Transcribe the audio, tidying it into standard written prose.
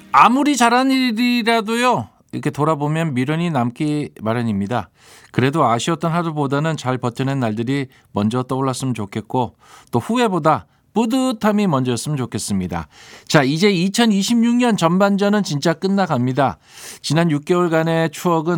아무리 잘한 일이라도요. 이렇게 돌아보면 미련이 남기 마련입니다. 그래도 아쉬웠던 하루보다는 잘 버텨낸 날들이 먼저 떠올랐으면 좋겠고 또 후회보다 뿌듯함이 먼저였으면 좋겠습니다. 자, 이제 2026년 전반전은 진짜 끝나갑니다. 지난 6개월간의 추억은